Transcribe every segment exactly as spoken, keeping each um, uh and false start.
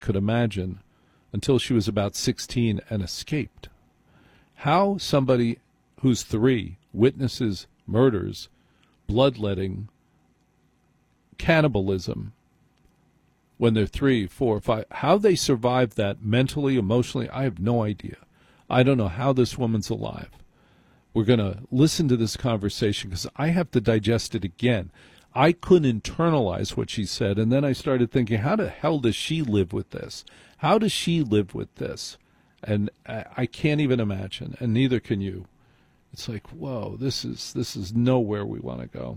could imagine until she was about sixteen and escaped. How somebody who's three witnesses murders, bloodletting, cannibalism when they're three, four, five, how they survive that mentally, emotionally, I have no idea. I don't know how this woman's alive. We're going to listen to this conversation because I have to digest it again. I couldn't internalize what she said, and then I started thinking, how the hell does she live with this? How does she live with this? And I, I can't even imagine, and neither can you. It's like, whoa, this is this is nowhere we want to go.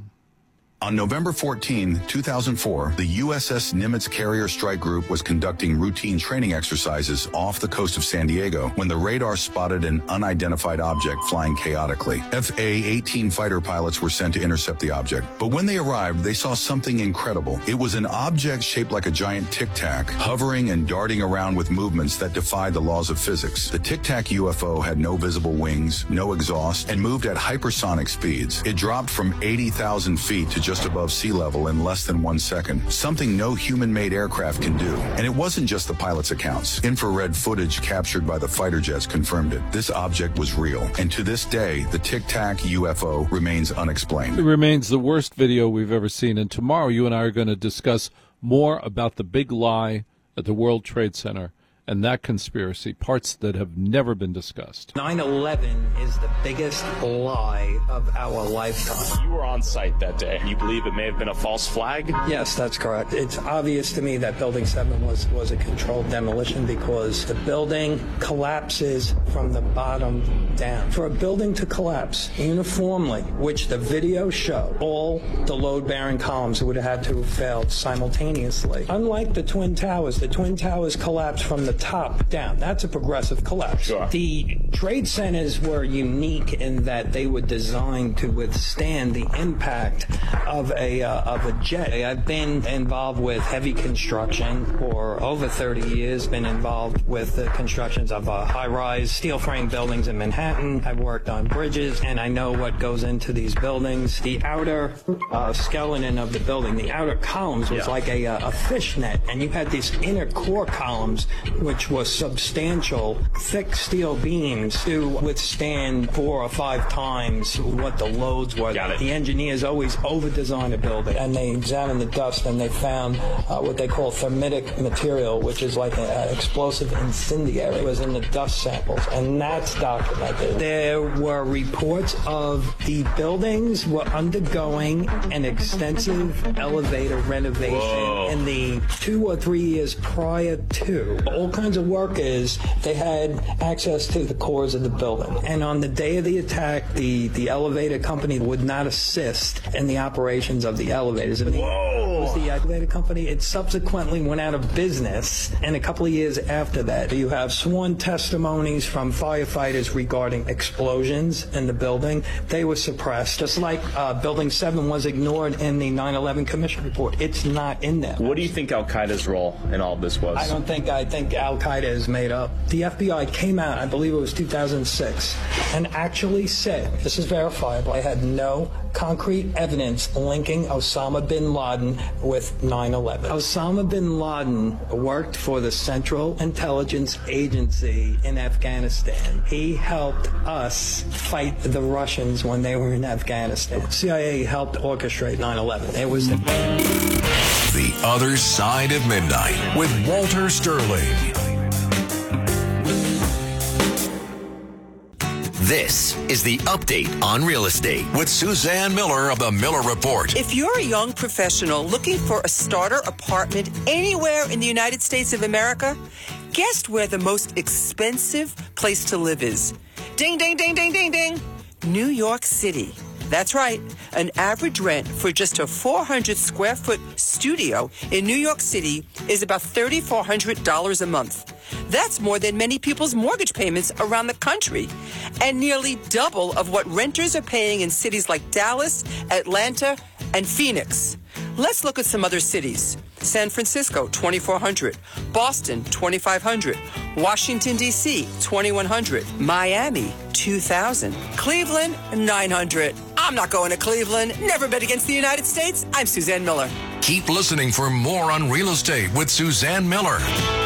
On November fourteenth, two thousand four, the U S S Nimitz Carrier Strike Group was conducting routine training exercises off the coast of San Diego when the radar spotted an unidentified object flying chaotically. F A eighteen fighter pilots were sent to intercept the object, but when they arrived, they saw something incredible. It was an object shaped like a giant tic-tac, hovering and darting around with movements that defied the laws of physics. The tic-tac U F O had no visible wings, no exhaust, and moved at hypersonic speeds. It dropped from eighty thousand feet to just above sea level in less than one second, something no human-made aircraft can do. And it wasn't just the pilot's accounts. Infrared footage captured by the fighter jets confirmed it. This object was real, and to this day, the Tic-Tac U F O remains unexplained. It remains the worst video we've ever seen, and tomorrow you and I are going to discuss more about the big lie at the World Trade Center and that conspiracy, parts that have never been discussed. nine eleven is the biggest lie of our lifetime. You were on site that day. You believe it may have been a false flag? Yes, that's correct. It's obvious to me that Building seven was, was a controlled demolition because the building collapses from the bottom down. For a building to collapse uniformly, which the video showed, all the load-bearing columns would have had to have failed simultaneously. Unlike the Twin Towers, the Twin Towers collapsed from the top down. That's a progressive collapse. Sure. The trade centers were unique in that they were designed to withstand the impact of a uh, of a jet. I've been involved with heavy construction for over thirty years, been involved with the constructions of uh, high-rise steel frame buildings in Manhattan. I've worked on bridges, and I know what goes into these buildings. The outer uh, skeleton of the building, the outer columns was yeah. like a, a fishnet, and you had these inner core columns which was substantial, thick steel beams to withstand four or five times what the loads were. Got it. The engineers always over-design a building, and they examined the dust, and they found uh, what they call thermitic material, which is like an explosive incendiary. It was in the dust samples, and that's documented. There were reports of the buildings were undergoing an extensive elevator renovation Whoa. in the two or three years prior to. All kinds of workers, they had access to the cores of the building. And on the day of the attack, the, the elevator company would not assist in the operations of the elevators. And Whoa! Was the elevator company. It subsequently went out of business, and a couple of years after that, you have sworn testimonies from firefighters regarding explosions in the building. They were suppressed, just like uh, Building seven was ignored in the nine eleven Commission report. It's not in there. What do you think Al-Qaeda's role in all of this was? I don't think, I think Al-Qaeda is made up. The F B I came out, I believe it was two thousand six, and actually said, this is verifiable, I had no concrete evidence linking Osama bin Laden with nine eleven. Osama bin Laden worked for the Central Intelligence Agency in Afghanistan. He helped us fight the Russians when they were in Afghanistan. C I A helped orchestrate nine eleven. It was the... The Other Side of Midnight with Walter Sterling. This is the Update on Real Estate with Suzanne Miller of the Miller Report. If you're a young professional looking for a starter apartment anywhere in the United States of America, guess where the most expensive place to live is? Ding, ding, ding, ding, ding, ding. New York City. That's right. An average rent for just a four hundred square foot studio in New York City is about three thousand four hundred dollars a month. That's more than many people's mortgage payments around the country, and nearly double of what renters are paying in cities like Dallas, Atlanta, and Phoenix. Let's look at some other cities. San Francisco, twenty-four hundred dollars. Boston, twenty-five hundred dollars. Washington, D C, twenty-one hundred dollars. Miami, two thousand dollars. Cleveland, nine hundred dollars. I'm not going to Cleveland. Never bet against the United States. I'm Suzanne Miller. Keep listening for more on real estate with Suzanne Miller.